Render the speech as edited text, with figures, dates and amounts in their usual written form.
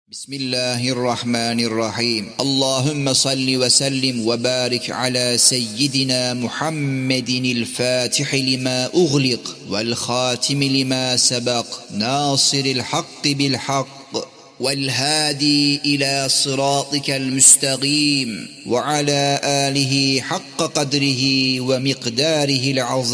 بسم الله الرحمن الرحيم. اللهم صل وسلم وبارك على سيدنا محمد الفاتح لما أغلق والخاتم لما سبق ناصر الحق بالحق والهادي إلى صراطك المستقيم وعلى آله حق قدره ومقداره العظيم.